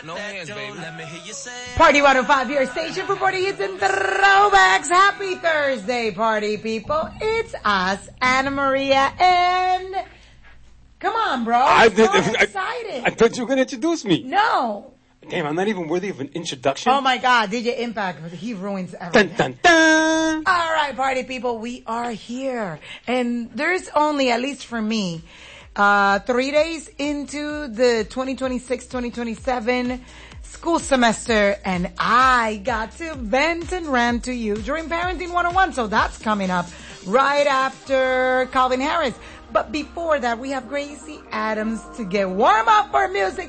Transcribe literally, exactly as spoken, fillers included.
No hands, baby. Party one oh five, your station for party hits and throwbacks. Happy Thursday, party people. It's us, Anna Maria, and... Come on, bro. I I'm so did- I- excited. I thought you were going to introduce me. No. Damn, I'm not even worthy of an introduction. Oh, my God. D J Impact, he ruins everything. Dun, dun, dun. All right, party people, we are here. And there's only, at least for me, uh, three days into the twenty twenty-six twenty twenty-seven school semester, and I got to vent and rant to you during Parenting one oh one, so that's coming up right after Calvin Harris. But before that, we have Gracie Adams to get warm up for music